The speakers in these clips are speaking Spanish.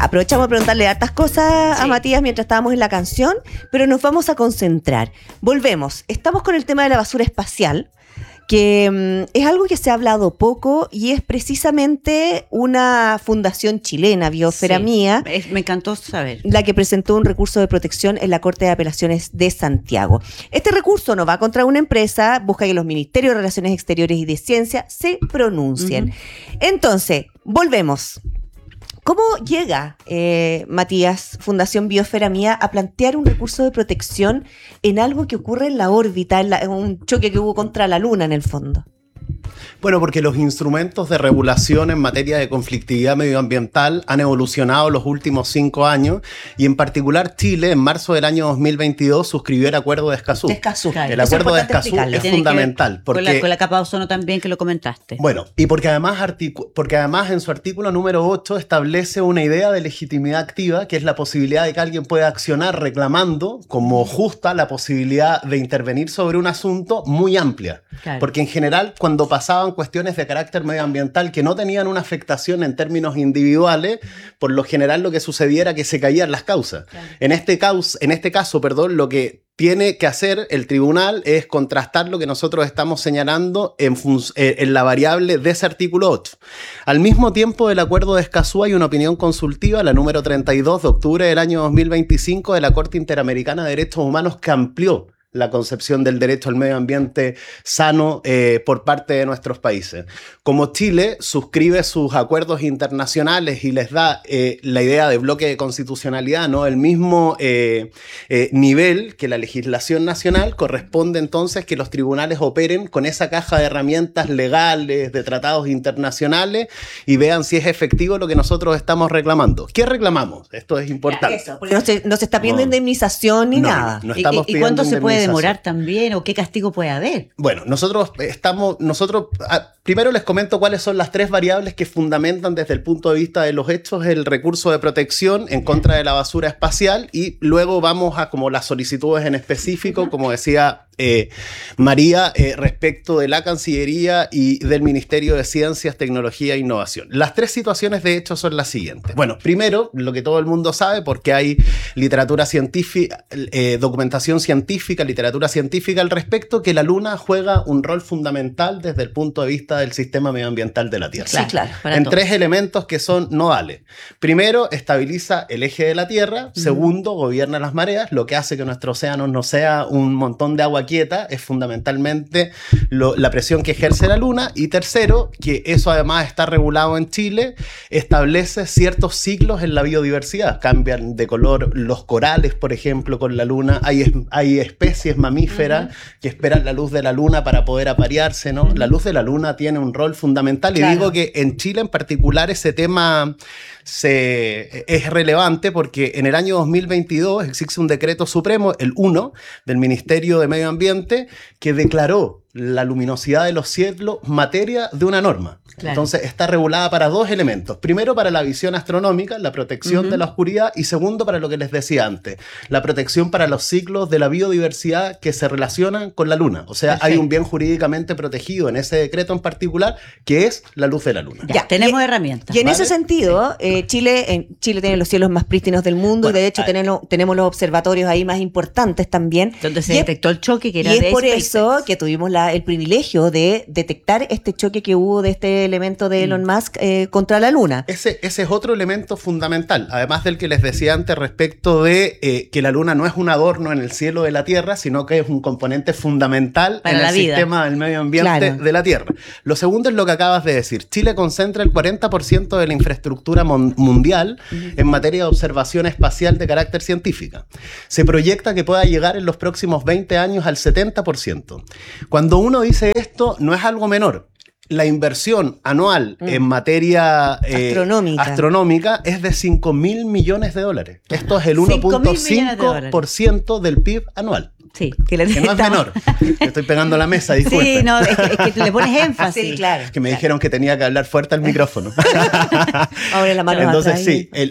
aprovechamos de preguntarle hartas cosas a Matías mientras estábamos en la canción, pero nos vamos a concentrar. Volvemos. Estamos con el tema de la basura espacial, que es algo que se ha hablado poco y es precisamente una fundación chilena, Biosfera Mía. Me encantó saber. La que presentó un recurso de protección en la Corte de Apelaciones de Santiago. Este recurso no va contra una empresa, busca que los Ministerios de Relaciones Exteriores y de Ciencia se pronuncien. Entonces, volvemos. ¿Cómo llega, Matías, Fundación Biosfera Mía, a plantear un recurso de protección en algo que ocurre en la órbita, en un choque que hubo contra la Luna en el fondo? Bueno, porque los instrumentos de regulación en materia de conflictividad medioambiental han evolucionado los últimos 5 años y en particular Chile en marzo del año 2022 suscribió el Acuerdo de Escazú. Claro. El Acuerdo de Escazú es fundamental. Porque, con la capa de ozono también que lo comentaste. Bueno, y porque además en su artículo número 8 establece una idea de legitimidad activa, que es la posibilidad de que alguien pueda accionar reclamando como justa la posibilidad de intervenir sobre un asunto muy amplia. Claro. Porque en general cuando pasaban cuestiones de carácter medioambiental que no tenían una afectación en términos individuales, por lo general lo que sucedía era que se caían las causas. Claro. En este caso, lo que tiene que hacer el tribunal es contrastar lo que nosotros estamos señalando en la variable de ese artículo 8. Al mismo tiempo del Acuerdo de Escazú hay una opinión consultiva, la número 32 de octubre del año 2025 de la Corte Interamericana de Derechos Humanos, que amplió la concepción del derecho al medio ambiente sano por parte de nuestros países. Como Chile suscribe sus acuerdos internacionales y les da la idea de bloque de constitucionalidad, ¿no? El mismo nivel que la legislación nacional, corresponde entonces que los tribunales operen con esa caja de herramientas legales, de tratados internacionales y vean si es efectivo lo que nosotros estamos reclamando. ¿Qué reclamamos? Esto es importante. Eso, porque no se está pidiendo indemnización ni nada. No estamos ¿Y cuánto se puede demorar también o qué castigo puede haber? Bueno, nosotros primero les comento cuáles son las 3 variables que fundamentan desde el punto de vista de los hechos el recurso de protección en contra de la basura espacial y luego vamos a como las solicitudes en específico, como decía María, respecto de la Cancillería y del Ministerio de Ciencias, Tecnología e Innovación. Las 3 situaciones de hecho son las siguientes. Bueno, primero, lo que todo el mundo sabe, porque hay literatura científica, documentación científica, literatura científica al respecto, que la Luna juega un rol fundamental desde el punto de vista del sistema medioambiental de la Tierra. Sí, claro. En 3 elementos que son nodales. Primero, estabiliza el eje de la Tierra. Segundo, gobierna las mareas, lo que hace que nuestro océano no sea un montón de agua quieta, es fundamentalmente la presión que ejerce la Luna. Y tercero, que eso además está regulado en Chile, establece ciertos ciclos en la biodiversidad. Cambian de color los corales, por ejemplo, con la Luna. Hay especies mamíferas que esperan la luz de la Luna para poder aparearse, ¿no? La luz de la Luna tiene un rol fundamental. Claro. Y digo que en Chile en particular ese tema es relevante porque en el año 2022 existe un decreto supremo, el 1, del Ministerio de Medio Ambiente, que declaró la luminosidad de los cielos materia de una norma. Claro. Entonces está regulada para 2 elementos. Primero, para la visión astronómica, la protección de la oscuridad, y segundo, para lo que les decía antes, la protección para los ciclos de la biodiversidad que se relacionan con la Luna. O sea, hay un bien jurídicamente protegido en ese decreto en particular, que es la luz de la Luna. Ya, tenemos herramientas. Y en ese sentido, Chile tiene los cielos más prístinos del mundo, bueno, y de hecho tenemos los observatorios ahí más importantes también. Donde se detectó el choque que era y de es por eso que tuvimos el privilegio de detectar este choque que hubo de este elemento de Elon Musk contra la Luna. Ese es otro elemento fundamental, además del que les decía antes respecto de que la Luna no es un adorno en el cielo de la Tierra, sino que es un componente fundamental en el sistema del medio ambiente de la Tierra. Lo segundo es lo que acabas de decir. Chile concentra el 40% de la infraestructura mundial en materia de observación espacial de carácter científica. Se proyecta que pueda llegar en los próximos 20 años al 70%. Cuando uno dice esto, no es algo menor. La inversión anual en materia astronómica es de $5.000 millones. Esto es el 1.5% del PIB anual. Sí, que no es menor. Me estoy pegando a la mesa, disculpe. Sí, no, es que le pones énfasis. Sí, claro. Es que me dijeron que tenía que hablar fuerte al micrófono. Ahora la mano Entonces, atrás. sí, el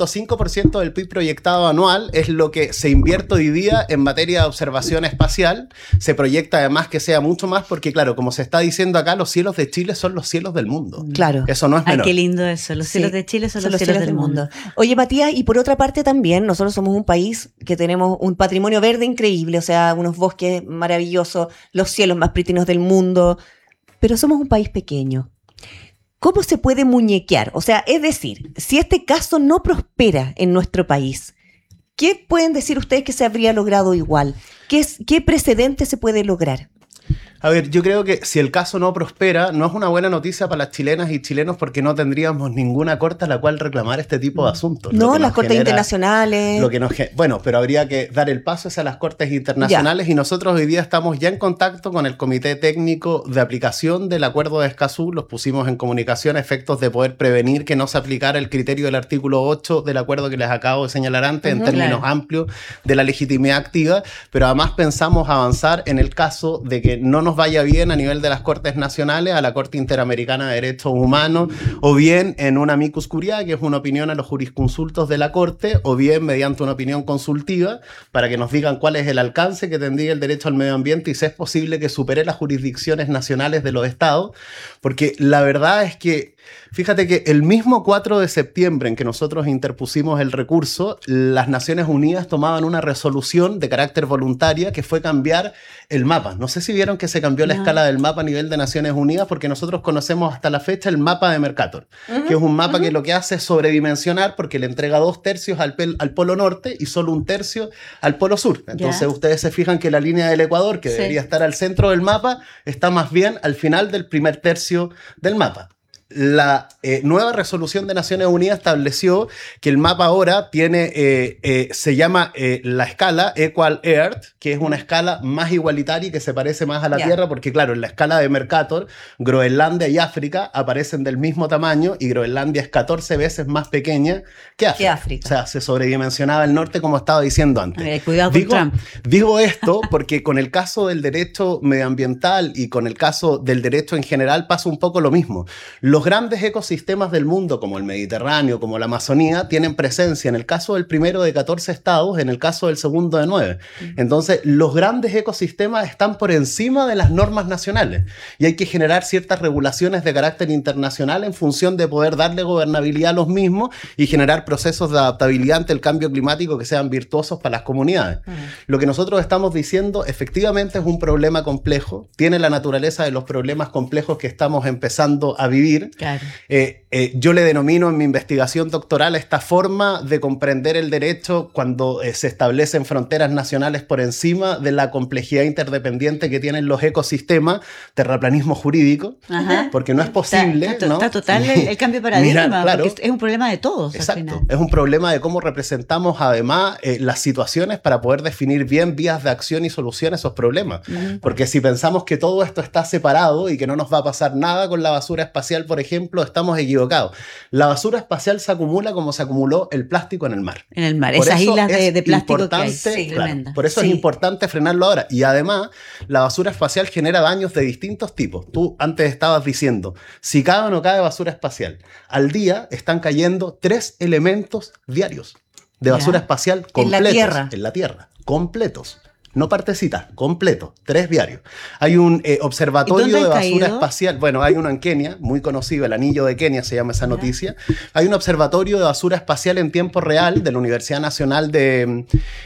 1.5% del PIB proyectado anual es lo que se invierte hoy día en materia de observación espacial. Se proyecta además que sea mucho más porque, claro, como se está diciendo acá, los cielos de Chile son los cielos del mundo. Claro. Eso no es menor. Ay, qué lindo eso. Los cielos de Chile son los cielos del mundo. Oye, Matías, y por otra parte también, nosotros somos un país que tenemos un patrimonio verde increíble, o sea, unos bosques maravillosos, los cielos más prístinos del mundo, pero somos un país pequeño. ¿Cómo se puede muñequear? O sea, es decir, si este caso no prospera en nuestro país, ¿qué pueden decir ustedes que se habría logrado igual? ¿Qué precedente se puede lograr? A ver, yo creo que si el caso no prospera, no es una buena noticia para las chilenas y chilenos porque no tendríamos ninguna corte a la cual reclamar este tipo de asuntos. No, las cortes internacionales. Bueno, pero habría que dar el paso hacia las cortes internacionales y nosotros hoy día estamos ya en contacto con el Comité Técnico de Aplicación del Acuerdo de Escazú. Los pusimos en comunicación a efectos de poder prevenir que no se aplicara el criterio del artículo 8 del acuerdo que les acabo de señalar antes en términos amplios de la legitimidad activa, pero además pensamos avanzar en el caso de que no nos vaya bien a nivel de las Cortes Nacionales, a la Corte Interamericana de Derechos Humanos, o bien en una amicus curiae, que es una opinión a los jurisconsultos de la Corte, o bien mediante una opinión consultiva, para que nos digan cuál es el alcance que tendría el derecho al medio ambiente y si es posible que supere las jurisdicciones nacionales de los estados, porque la verdad es que fíjate que el mismo 4 de septiembre en que nosotros interpusimos el recurso, las Naciones Unidas tomaban una resolución de carácter voluntaria que fue cambiar el mapa. No sé si vieron que se cambió la escala del mapa a nivel de Naciones Unidas porque nosotros conocemos hasta la fecha el mapa de Mercator, que es un mapa que lo que hace es sobredimensionar porque le entrega 2/3 al polo norte y solo 1/3 al polo sur. Entonces ustedes se fijan que la línea del Ecuador, que debería estar al centro del mapa, está más bien al final del primer tercio del mapa. La nueva resolución de Naciones Unidas estableció que el mapa ahora tiene, se llama la escala Equal Earth, que es una escala más igualitaria y que se parece más a la Tierra, porque claro, en la escala de Mercator, Groenlandia y África aparecen del mismo tamaño y Groenlandia es 14 veces más pequeña que África. O sea, se sobredimensionaba el norte como estaba diciendo antes. Cuidado con Trump. Digo esto porque con el caso del derecho medioambiental y con el caso del derecho en general pasa un poco lo mismo. Los grandes ecosistemas del mundo, como el Mediterráneo, como la Amazonía, tienen presencia en el caso del primero de 14 estados, en el caso del segundo de 9. Entonces, los grandes ecosistemas están por encima de las normas nacionales y hay que generar ciertas regulaciones de carácter internacional en función de poder darle gobernabilidad a los mismos y generar procesos de adaptabilidad ante el cambio climático que sean virtuosos para las comunidades. Lo que nosotros estamos diciendo efectivamente es un problema complejo, tiene la naturaleza de los problemas complejos que estamos empezando a vivir. Claro. Yo le denomino en mi investigación doctoral esta forma de comprender el derecho cuando se establecen fronteras nacionales por encima de la complejidad interdependiente que tienen los ecosistemas, terraplanismo jurídico, porque no es posible. Está total el cambio de paradigma, claro, porque es un problema de todos. Exacto, es un problema de cómo representamos además las situaciones para poder definir bien vías de acción y solución a esos problemas. Porque si pensamos que todo esto está separado y que no nos va a pasar nada con la basura espacial, por ejemplo, estamos equivocados. La basura espacial se acumula como se acumuló el plástico en el mar. En el mar, esas islas de plástico que hay. Sí, claro, por eso es importante frenarlo ahora. Y además, la basura espacial genera daños de distintos tipos. Tú antes estabas diciendo, si cae o no cae basura espacial. Al día están cayendo 3 elementos diarios de basura espacial completos. En la Tierra, completos. No partecitas, completo, 3 diarios. Hay un observatorio de basura espacial, bueno, hay uno en Kenia, muy conocido, el Anillo de Kenia se llama esa noticia. Hay un observatorio de basura espacial en tiempo real de la Universidad Nacional de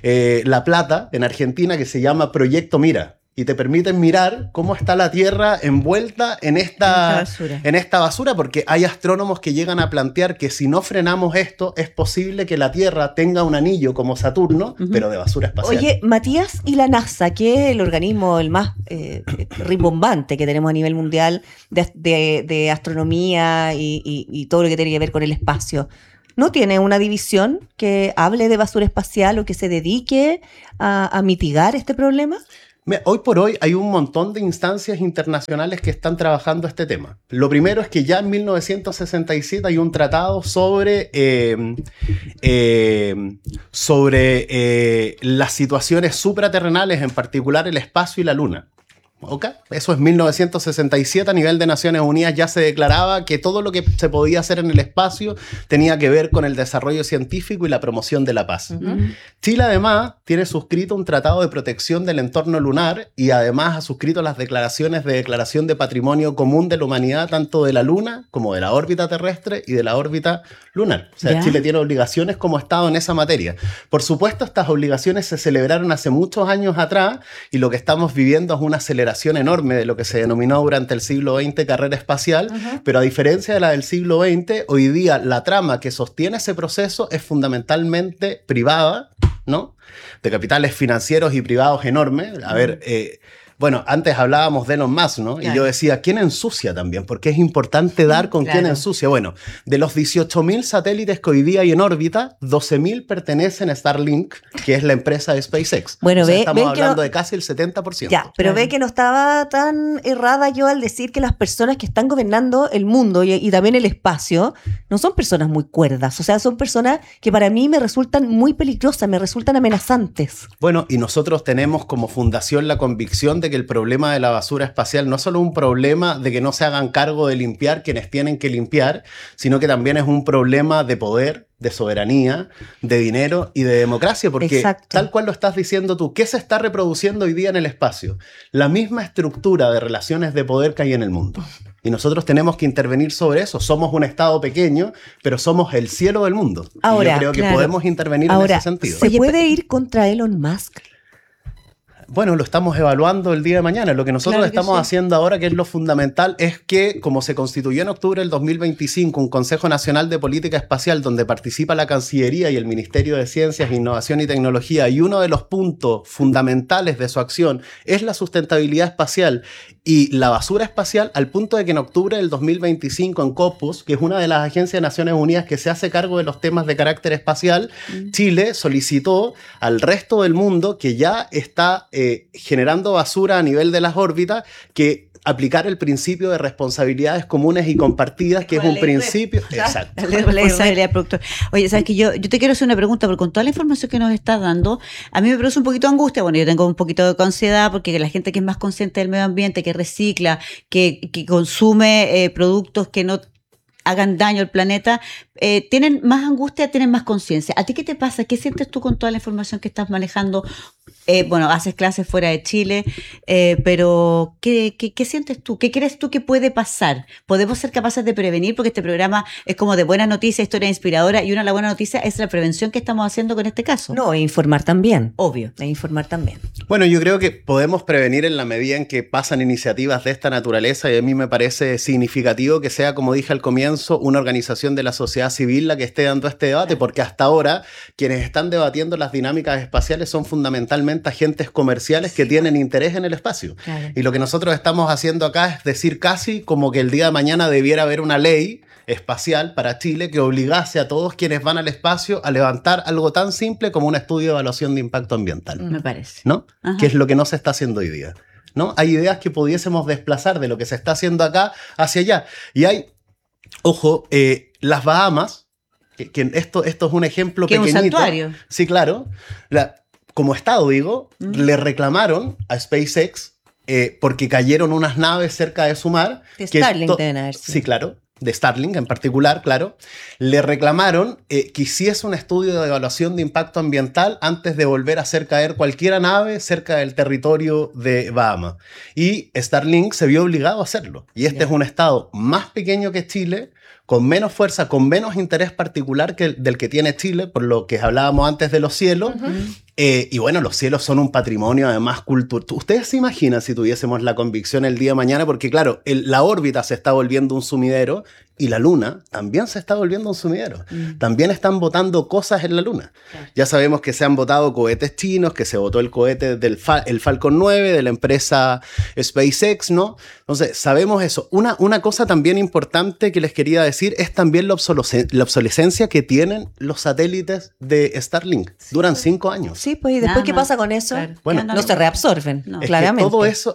La Plata, en Argentina, que se llama Proyecto Mira. Y te permiten mirar cómo está la Tierra envuelta en esta basura, porque hay astrónomos que llegan a plantear que si no frenamos esto, es posible que la Tierra tenga un anillo como Saturno, pero de basura espacial. Oye, Matías, ¿y la NASA, que es el organismo el más rimbombante que tenemos a nivel mundial de astronomía y todo lo que tiene que ver con el espacio? ¿No tiene una división que hable de basura espacial o que se dedique a mitigar este problema? Hoy por hoy hay un montón de instancias internacionales que están trabajando este tema. Lo primero es que ya en 1967 hay un tratado sobre las situaciones supraterrenales, en particular el espacio y la luna. ¿Okay? Eso es 1967, a nivel de Naciones Unidas ya se declaraba que todo lo que se podía hacer en el espacio tenía que ver con el desarrollo científico y la promoción de la paz. Chile además tiene suscrito un tratado de protección del entorno lunar y además ha suscrito las declaraciones de declaración de patrimonio común de la humanidad, tanto de la luna como de la órbita terrestre y de la órbita lunar. O sea, Chile tiene obligaciones como Estado en esa materia. Por supuesto, estas obligaciones se celebraron hace muchos años atrás y lo que estamos viviendo es una aceleración enorme de lo que se denominó durante el siglo XX carrera espacial, pero a diferencia de la del siglo XX, hoy día la trama que sostiene ese proceso es fundamentalmente privada, ¿no? De capitales financieros y privados enormes. A ver, bueno, antes hablábamos de Elon Musk, ¿no? Claro. Y yo decía, ¿quién ensucia también? Porque es importante dar con quién ensucia. Bueno, de los 18.000 satélites que hoy día hay en órbita, 12.000 pertenecen a Starlink, que es la empresa de SpaceX. Bueno, o sea, estamos hablando de casi el 70%. Ya, pero ve que no estaba tan errada yo al decir que las personas que están gobernando el mundo y también el espacio no son personas muy cuerdas. O sea, son personas que para mí me resultan muy peligrosas, me resultan amenazantes. Bueno, y nosotros tenemos como fundación la convicción de que el problema de la basura espacial no es solo un problema de que no se hagan cargo de limpiar quienes tienen que limpiar, sino que también es un problema de poder, de soberanía, de dinero y de democracia, porque tal cual lo estás diciendo tú, ¿qué se está reproduciendo hoy día en el espacio? La misma estructura de relaciones de poder que hay en el mundo. Y nosotros tenemos que intervenir sobre eso. Somos un Estado pequeño, pero somos el cielo del mundo. Ahora, y yo creo que podemos intervenir en ese sentido. ¿Se puede ir contra Elon Musk? Bueno, lo estamos evaluando el día de mañana. Lo que nosotros estamos haciendo ahora, que es lo fundamental, es que, como se constituyó en octubre del 2025 un Consejo Nacional de Política Espacial donde participa la Cancillería y el Ministerio de Ciencias, Innovación y Tecnología, y uno de los puntos fundamentales de su acción es la sustentabilidad espacial y la basura espacial, al punto de que en octubre del 2025 en Scopus, que es una de las agencias de Naciones Unidas que se hace cargo de los temas de carácter espacial, Chile solicitó al resto del mundo que ya está generando basura a nivel de las órbitas, que aplicar el principio de responsabilidades comunes y compartidas, que es un principio... Exacto. La responsabilidad del productor. Oye, sabes que yo te quiero hacer una pregunta, porque con toda la información que nos estás dando, a mí me produce un poquito de angustia. Bueno, yo tengo un poquito de ansiedad porque la gente que es más consciente del medio ambiente, que recicla, que consume productos que no hagan daño al planeta, tienen más angustia, tienen más conciencia. ¿A ti qué te pasa? ¿Qué sientes tú con toda la información que estás manejando? Bueno, haces clases fuera de Chile, pero ¿qué sientes tú? ¿Qué crees tú que puede pasar? ¿Podemos ser capaces de prevenir? Porque este programa es como de buenas noticias, historia inspiradora, y una de las buenas noticias es la prevención que estamos haciendo con este caso. No, e informar también. Obvio. E informar también. Bueno, yo creo que podemos prevenir en la medida en que pasan iniciativas de esta naturaleza, y a mí me parece significativo que sea, como dije al comienzo, una organización de la sociedad civil la que esté dando este debate, porque hasta ahora quienes están debatiendo las dinámicas espaciales son fundamentalmente agentes comerciales que tienen interés en el espacio. Claro. Y lo que nosotros estamos haciendo acá es decir casi como que el día de mañana debiera haber una ley espacial para Chile que obligase a todos quienes van al espacio a levantar algo tan simple como un estudio de evaluación de impacto ambiental. Me parece. ¿No? Que es lo que no se está haciendo hoy día. ¿No? Hay ideas que pudiésemos desplazar de lo que se está haciendo acá hacia allá. Y hay, ojo, las Bahamas, que esto es un ejemplo que pequeñito. Es un santuario. Sí, claro. Como Estado, digo, le reclamaron a SpaceX porque cayeron unas naves cerca de su mar. De Starlink deben haber sido. Sí, claro. De Starlink en particular, claro. Le reclamaron que hiciese un estudio de evaluación de impacto ambiental antes de volver a hacer caer cualquier nave cerca del territorio de Bahamas. Y Starlink se vio obligado a hacerlo. Y este es un estado más pequeño que Chile, con menos fuerza, con menos interés particular del que tiene Chile, por lo que hablábamos antes de los cielos. Y bueno, los cielos son un patrimonio además cultural. ¿Ustedes se imaginan si tuviésemos la convicción el día de mañana? Porque claro, la órbita se está volviendo un sumidero y la luna también se está volviendo un sumidero. También están botando cosas en la luna. Ya sabemos que se han botado cohetes chinos, que se botó el cohete del el Falcon 9 de la empresa SpaceX, ¿no? Entonces, sabemos eso. Una cosa también importante que les quería decir es también la obsolescencia que tienen los satélites de Starlink. Duran 5 años. Sí. Sí, pues, ¿y después Nada qué más. pasa con eso? Claro. Bueno, ¿Qué onda? No se reabsorben, No. Es que claramente. todo eso,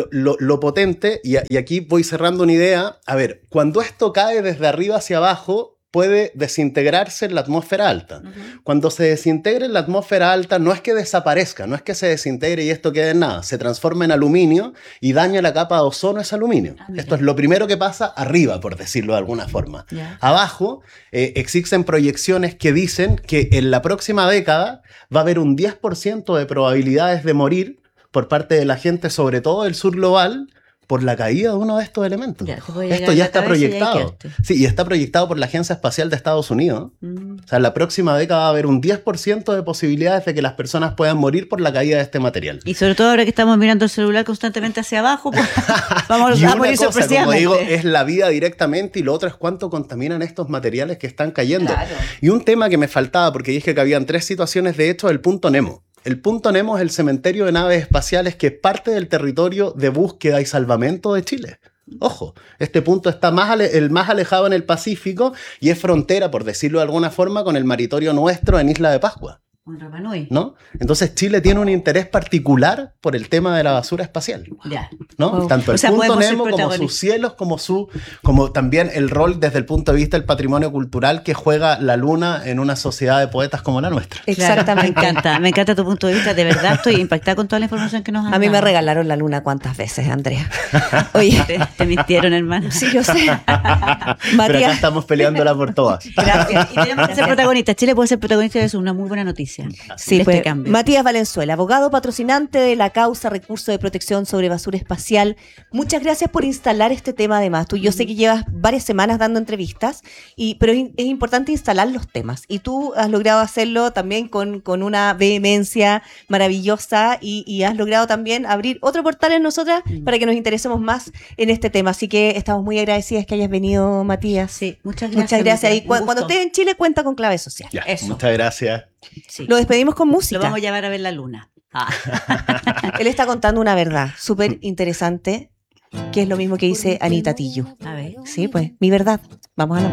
lo potente, y aquí voy cerrando una idea, a ver, cuando esto cae desde arriba hacia abajo, puede desintegrarse en la atmósfera alta. Cuando se desintegra en la atmósfera alta, no es que desaparezca, no es que se desintegre y esto quede en nada, se transforma en aluminio y daña la capa de ozono ese aluminio. Mira. Esto es lo primero que pasa arriba, por decirlo de alguna forma. Ya. Abajo existen proyecciones que dicen que en la próxima década va a haber un 10% de probabilidades de morir por parte de la gente, sobre todo del sur global, por la caída de uno de estos elementos. Ya, te puede llegar Esto a ya la está cabeza y ahí proyectado. quedaste. Sí, y está proyectado por la Agencia Espacial de Estados Unidos. O sea, en la próxima década va a haber un 10% de posibilidades de que las personas puedan morir por la caída de este material. Y sobre todo ahora que estamos mirando el celular constantemente hacia abajo, pues, vamos Y a una morir cosa, como sorpresivamente. digo, es la vida directamente y lo otro es cuánto contaminan estos materiales que están cayendo. Claro. Y un tema que me faltaba, porque dije que habían 3 situaciones, de hecho, el punto Nemo. El punto Nemo es el cementerio de naves espaciales que es parte del territorio de búsqueda y salvamento de Chile. Ojo, este punto está el más alejado en el Pacífico y es frontera, por decirlo de alguna forma, con el maritorio nuestro en Isla de Pascua, Un Rapa Nui. ¿no? Entonces Chile tiene un interés particular por el tema de la basura espacial, Ya. ¿no? Wow. Tanto el O sea, punto podemos ser Nemo como sus protagonistas. cielos, como también el rol desde el punto de vista del patrimonio cultural que juega la luna en una sociedad de poetas como la nuestra. Exactamente. Claro, me encanta tu punto de vista. De verdad estoy impactada con toda la información que nos han A mí me dado. regalaron la luna cuántas veces, Andrea. Oye, Te mintieron, hermano. sí, yo sé. Pero acá Matías, estamos peleándola por todas. Gracias. Y tenemos que ser protagonistas. Chile puede ser protagonista de eso, una muy buena noticia. sí, De pues, este cambio. Matías Valenzuela, abogado patrocinante de la causa Recurso de Protección sobre Basura Espacial. Muchas gracias por instalar este tema además. Yo sé que llevas varias semanas dando entrevistas, pero es importante instalar los temas. Y tú has logrado hacerlo también con una vehemencia maravillosa y has logrado también abrir otro portal en nosotras para que nos interesemos más en este tema. Así que estamos muy agradecidas que hayas venido, Matías. Sí, muchas gracias. Muchas gracias. Y Matías. Un cuando gusto. estés en Chile, cuenta con Clave Social. Ya, Eso. muchas gracias. Sí. Lo despedimos con Lo música. vamos a llevar a ver la luna. Él está contando una verdad súper interesante, que es lo mismo que dice Anita Tillu. A ver. Sí, pues, mi verdad. Vamos a la